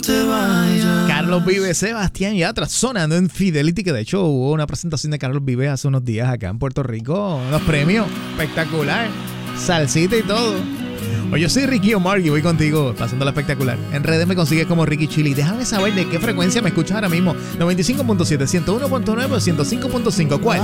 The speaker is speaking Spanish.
te vayas. Carlos Vives, Sebastián Yatra, sonando en Fidelity, que de hecho hubo una presentación de Carlos Vives hace unos días acá en Puerto Rico. Unos premios espectacular. Salsita y todo. Oye, yo soy Ricky Omar y voy contigo, pasándola espectacular. En redes me consigues como Ricky Chili. Déjame saber de qué frecuencia me escuchas ahora mismo. 95.7, 101.9 o 105.5. ¿Cuál?